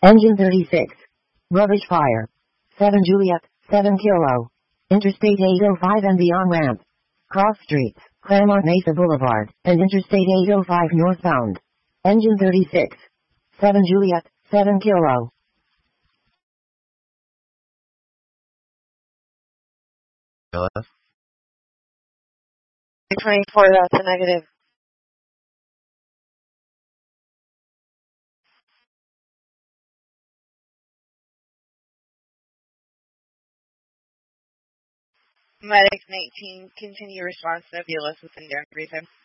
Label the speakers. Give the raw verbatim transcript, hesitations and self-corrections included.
Speaker 1: Engine thirty-six. Rubbish fire. seven Juliet, seven Kilo. Interstate eight oh five and beyond ramp. Cross streets, Claremont Mesa Boulevard, and Interstate eight oh five northbound. Engine thirty-six. seven Juliet, seven Kilo.
Speaker 2: Hello?
Speaker 3: twenty-four, that's a negative. Medic nineteen, continue response to B L S within down briefing.